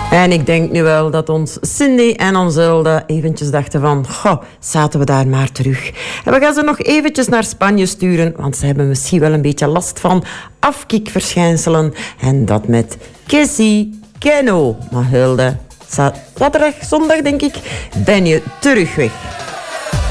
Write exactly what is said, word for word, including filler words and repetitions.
En ik denk nu wel dat ons Cindy en ons Hilde eventjes dachten van, goh, zaten we daar maar terug. En we gaan ze nog eventjes naar Spanje sturen, want ze hebben misschien wel een beetje last van afkikverschijnselen. En dat met Kessie Keno. Maar Hilde, zaterdag, zondag denk ik, ben je terug weg.